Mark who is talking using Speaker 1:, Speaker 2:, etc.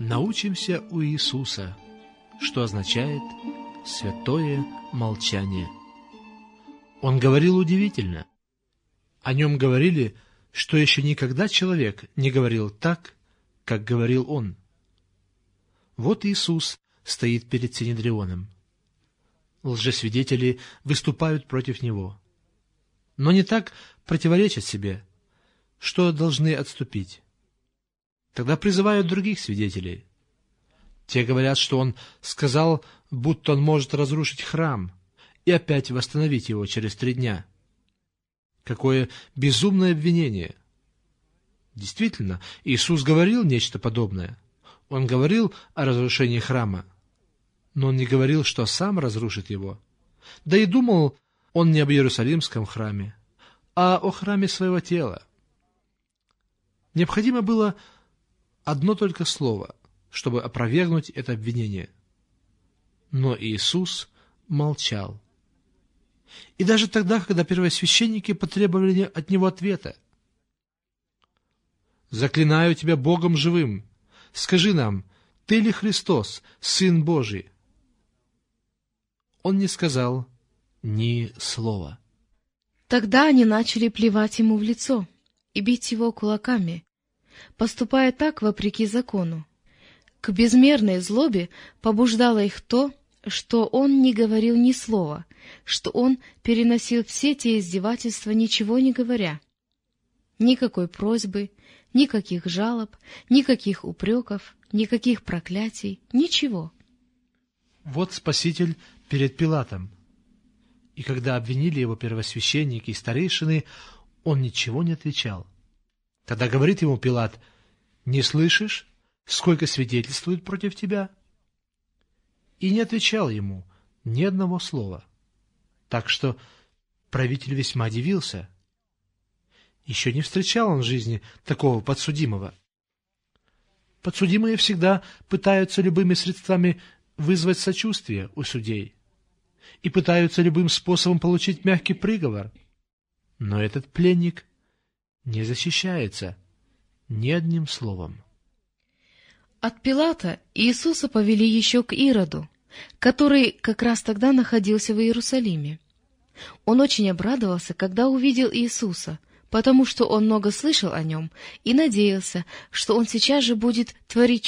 Speaker 1: Научимся у Иисуса, что означает святое молчание. Он говорил удивительно. О нем говорили, что еще никогда человек не говорил так, как говорил он. Вот Иисус стоит перед Синедрионом. Лжесвидетели выступают против Него, но не так противоречат себе, что должны отступить. Тогда призывают других свидетелей. Те говорят, что Он сказал, будто Он может разрушить храм и опять восстановить его через 3 дня. Какое безумное обвинение! Действительно, Иисус говорил нечто подобное. Он говорил о разрушении храма, но Он не говорил, что сам разрушит его. Да и думал Он не об Иерусалимском храме, а о храме своего тела. Необходимо было одно только слово, чтобы опровергнуть это обвинение. Но Иисус молчал. И даже тогда, когда первосвященники потребовали от Него ответа. «Заклинаю Тебя Богом живым, скажи нам, Ты ли Христос, Сын Божий?» Он не сказал ни слова.
Speaker 2: Тогда они начали плевать ему в лицо и бить его кулаками, поступая так вопреки закону. К безмерной злобе побуждало их то, что он не говорил ни слова, что он переносил все те издевательства, ничего не говоря. Никакой просьбы, никаких жалоб, никаких упреков, никаких проклятий, ничего.
Speaker 1: Вот Спаситель перед Пилатом. И когда обвинили его первосвященники и старейшины, он ничего не отвечал. Тогда говорит ему Пилат: «Не слышишь, сколько свидетельствуют против тебя?» И не отвечал ему ни одного слова. Так что правитель весьма удивился. Еще не встречал он в жизни такого подсудимого. Подсудимые всегда пытаются любыми средствами вызвать сочувствие у судей и пытаются любым способом получить мягкий приговор. Но этот пленник не защищается ни одним словом.
Speaker 2: От Пилата Иисуса повели еще к Ироду, который как раз тогда находился в Иерусалиме. Он очень обрадовался, когда увидел Иисуса, потому что он много слышал о нем и надеялся, что он сейчас же будет творить